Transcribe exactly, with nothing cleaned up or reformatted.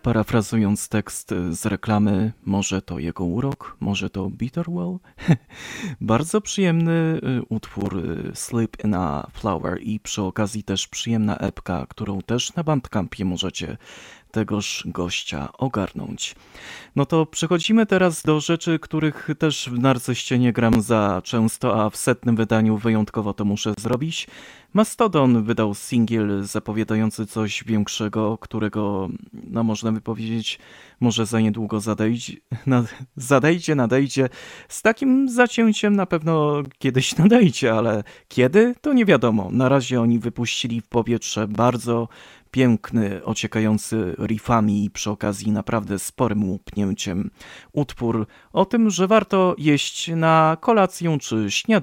Parafrazując tekst z reklamy, może to jego urok, może to Bitterwell. Bardzo przyjemny y, utwór y, Sleep in a Flower i przy okazji też przyjemna epka, którą też na Bandcampie możecie tegoż gościa ogarnąć. No to przechodzimy teraz do rzeczy, których też w Narcyście nie gram za często, a w setnym wydaniu wyjątkowo to muszę zrobić. Mastodon wydał singiel zapowiadający coś większego, którego, no można by powiedzieć, może za niedługo zadejdzie, na, zadejdzie, nadejdzie. Z takim zacięciem na pewno kiedyś nadejdzie, ale kiedy? To nie wiadomo. Na razie oni wypuścili w powietrze bardzo piękny, ociekający riffami i przy okazji naprawdę sporym łupnięciem utwór o tym, że warto jeść na kolację czy śniadanie